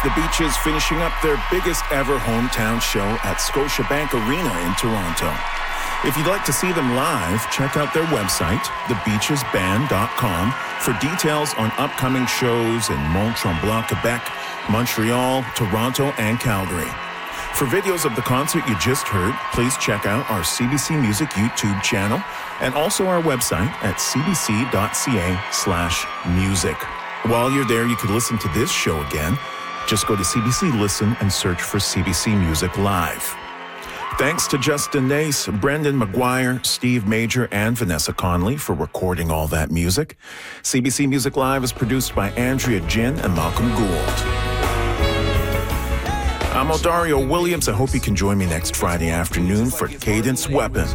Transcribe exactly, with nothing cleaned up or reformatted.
The Beaches finishing up their biggest ever hometown show at Scotiabank Arena in Toronto. If you'd like to see them live, check out their website, the beaches band dot com, for details on upcoming shows in Mont-Tremblant, Quebec, Montreal, Toronto, and Calgary. For videos of the concert you just heard, please check out our C B C Music YouTube channel and also our website at c b c dot c a slash music. While you're there, you could listen to this show again. Just go to C B C Listen and search for C B C Music Live. Thanks to Justin Nace, Brendan McGuire, Steve Major, and Vanessa Conley for recording all that music. C B C Music Live is produced by Andrea Jin and Malcolm Gould. I'm Odario Williams. I hope you can join me next Friday afternoon for Cadence Weapon.